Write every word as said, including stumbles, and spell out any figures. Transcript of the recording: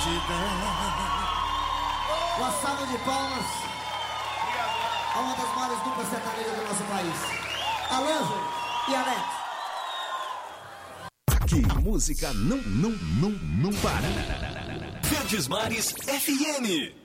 Uma salva de palmas a uma das maiores duplas sertanejas do nosso país, Alanjo e Alex. Aqui a música não, não, não, não para. Verdes Mares F M.